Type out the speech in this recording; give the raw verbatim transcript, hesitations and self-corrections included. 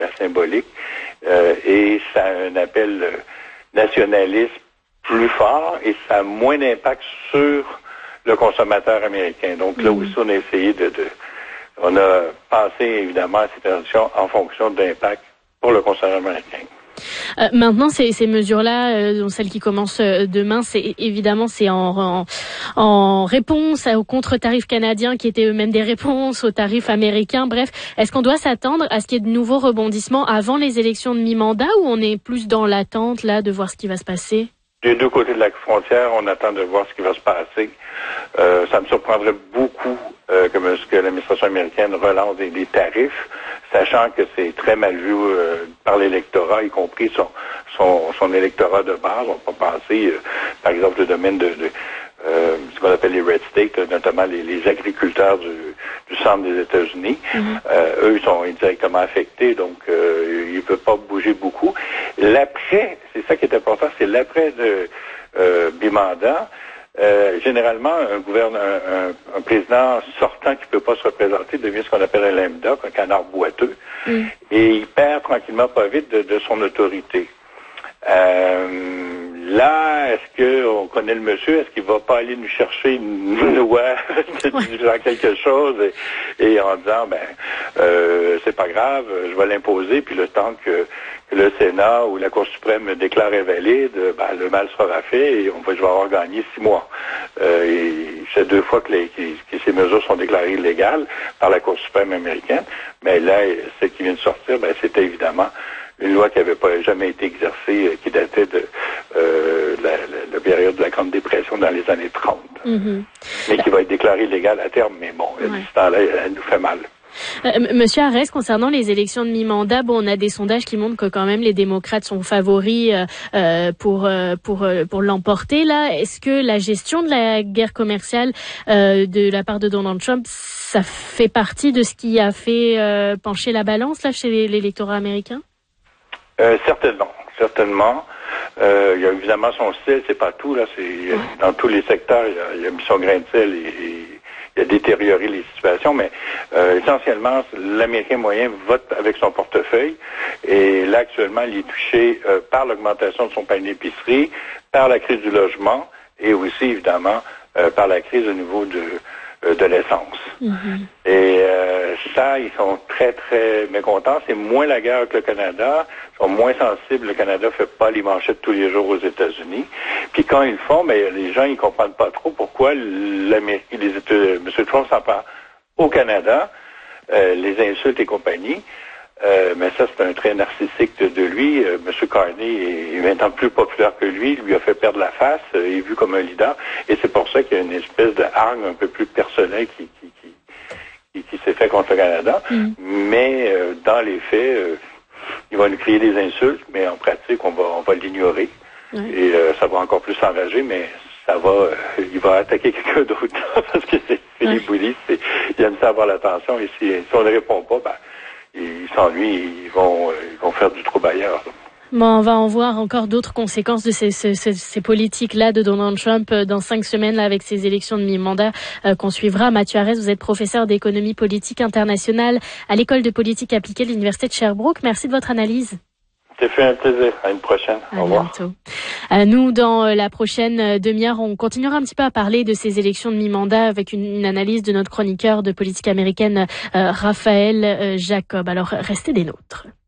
la symbolique, euh, et ça a un appel nationaliste plus fort et ça a moins d'impact sur le consommateur américain. Donc là aussi, on a essayé de, de on a pensé évidemment à cette transition en fonction de l'impact pour le consommateur américain. Euh, maintenant, ces, ces mesures-là, euh, dont celle qui commence euh, demain, c'est évidemment c'est en, en, en réponse aux contre-tarifs canadiens qui étaient eux-mêmes des réponses aux tarifs américains. Bref, est-ce qu'on doit s'attendre à ce qu'il y ait de nouveaux rebondissements avant les élections de mi-mandat ou on est plus dans l'attente là de voir ce qui va se passer? Des deux côtés de la frontière, on attend de voir ce qui va se passer. Euh, ça me surprendrait beaucoup euh, que, que l'administration américaine relance des, des tarifs, sachant que c'est très mal vu euh, par l'électorat, y compris son, son, son électorat de base. On peut penser, euh, par exemple, le domaine de, de euh, ce qu'on appelle les red states, notamment les, les agriculteurs du, du centre des États-Unis. Mm-hmm. Euh, eux, ils sont indirectement affectés, donc euh, ils ne peuvent pas bouger beaucoup. L'après, c'est ça qui est important, c'est l'après de euh, bimandat. Euh, généralement, un gouverneur, un, un président sortant qui ne peut pas se représenter devient ce qu'on appelle un lame duck, un canard boiteux, mm. et il perd tranquillement pas vite de, de son autorité. Euh, là, est-ce qu'on connaît le monsieur? Est-ce qu'il va pas aller nous chercher une loi disant quelque chose et, et en disant, ben, euh, c'est pas grave, je vais l'imposer, puis le temps que, que le Sénat ou la Cour suprême me déclare invalide, ben, le mal sera fait et on va, je vais avoir gagné six mois. Euh, et c'est deux fois que, les, que, que ces mesures sont déclarées illégales par la Cour suprême américaine, mais là, ce qui vient de sortir, ben, c'était évidemment une loi qui n'avait pas jamais été exercée, qui datait de euh, la, la, la période de la Grande Dépression dans les années trente. Mm-hmm. Mais qui va être déclarée illégale à terme. Mais bon, ouais. à ce temps-là, elle, elle nous fait mal. Euh, Monsieur Arès, concernant les élections de mi-mandat, bon, on a des sondages qui montrent que quand même les démocrates sont favoris euh, pour euh, pour euh, pour l'emporter. Là, est-ce que la gestion de la guerre commerciale euh, de la part de Donald Trump, ça fait partie de ce qui a fait euh, pencher la balance là chez l'électorat américain? Euh, certainement, certainement. Euh, il y a évidemment son style, c'est pas tout là. C'est ouais. Dans tous les secteurs, il a, il a mis son grain de sel et, et il a détérioré les situations. Mais euh, essentiellement, l'Américain moyen vote avec son portefeuille. Et là, actuellement, il est touché euh, par l'augmentation de son panier d'épicerie, par la crise du logement et aussi évidemment euh, par la crise au niveau de euh, de l'essence. Mm-hmm. Et euh, ça, ils sont très, très mécontents. C'est moins la guerre que le Canada. Ils sont moins sensibles. Le Canada fait pas les manchettes tous les jours aux États-Unis. Puis quand ils le font, ben, les gens, ils comprennent pas trop pourquoi l'Amérique, les États, M. Trump s'en prend au Canada, euh, les insultes et compagnie. Euh, mais ça, c'est un trait narcissique de, de lui. Euh, M. Carney est, est maintenant plus populaire que lui. Il lui a fait perdre la face. Euh, il est vu comme un leader. Et c'est pour ça qu'il y a une espèce de hargne un peu plus personnelle qui, qui, qui, qui, qui s'est fait contre le Canada. Mm. Mais euh, dans les faits, euh, il va nous crier des insultes, mais en pratique, on va, on va l'ignorer. Mm. Et euh, ça va encore plus s'enrager, mais ça va, euh, il va attaquer quelqu'un d'autre. Parce que c'est, c'est mm. les bullies. C'est, il aime ça avoir l'attention. Et si, si on ne répond pas, ben, ils s'ennuient, ils vont, ils vont faire du trouble ailleurs. Bon, on va en voir encore d'autres conséquences de ces, ces, ces politiques-là de Donald Trump dans cinq semaines là, avec ces élections de mi-mandat euh, qu'on suivra. Mathieu Arès, vous êtes professeur d'économie politique internationale à l'École de politique appliquée de l'Université de Sherbrooke. Merci de votre analyse. C'est fait un plaisir. À une prochaine. À Au revoir. Bientôt. Euh, nous, dans la prochaine demi-heure, on continuera un petit peu à parler de ces élections de mi-mandat avec une, une analyse de notre chroniqueur de politique américaine, euh, Raphaël euh, Jacob. Alors, restez des nôtres.